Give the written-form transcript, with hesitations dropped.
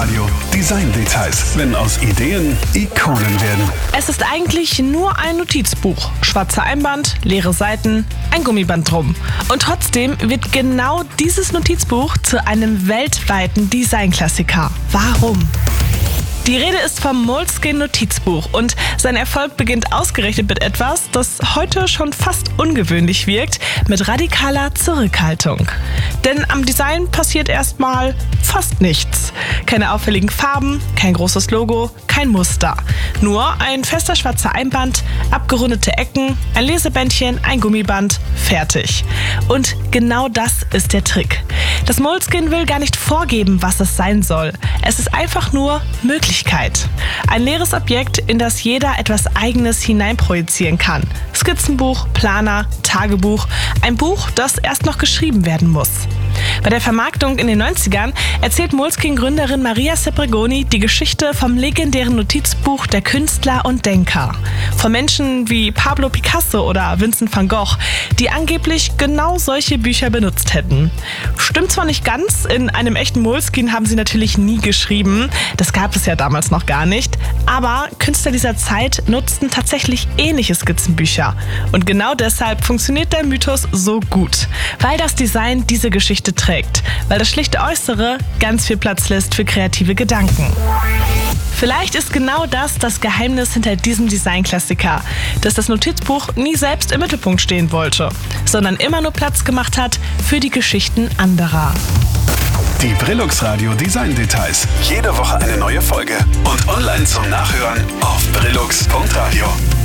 Radio. Design-Details, wenn aus Ideen Ikonen werden. Es ist eigentlich nur ein Notizbuch. Schwarzer Einband, leere Seiten, ein Gummiband drum. Und trotzdem wird genau dieses Notizbuch zu einem weltweiten Designklassiker. Warum? Die Rede ist vom Moleskine Notizbuch und sein Erfolg beginnt ausgerechnet mit etwas, das heute schon fast ungewöhnlich wirkt, mit radikaler Zurückhaltung. Denn am Design passiert erstmal fast nichts. Keine auffälligen Farben, kein großes Logo, kein Muster. Nur ein fester schwarzer Einband, abgerundete Ecken, ein Lesebändchen, ein Gummiband, fertig. Und genau das ist der Trick. Das Moleskine will gar nicht vorgeben, was es sein soll. Es ist einfach nur Möglichkeit. Ein leeres Objekt, in das jeder etwas Eigenes hineinprojizieren kann. Skizzenbuch, Planer, Tagebuch, ein Buch, das erst noch geschrieben werden muss. Bei der Vermarktung in den 90ern erzählt Moleskine-Gründerin Maria Sepregoni die Geschichte vom legendären Notizbuch der Künstler und Denker. Von Menschen wie Pablo Picasso oder Vincent van Gogh, die angeblich genau solche Bücher benutzt hätten. Stimmt zwar nicht ganz, in einem echten Moleskine haben sie natürlich nie geschrieben, das gab es ja damals noch gar nicht, aber Künstler dieser Zeit nutzten tatsächlich ähnliche Skizzenbücher. Und genau deshalb funktioniert der Mythos so gut, weil das Design diese Geschichte trägt, weil das schlichte Äußere ganz viel Platz lässt für kreative Gedanken. Vielleicht ist genau das Geheimnis hinter diesem Designklassiker, dass das Notizbuch nie selbst im Mittelpunkt stehen wollte, sondern immer nur Platz gemacht hat für die Geschichten anderer. Die Brillux Radio Design-Details. Jede Woche eine neue Folge. Und online zum Nachhören auf brillux.radio.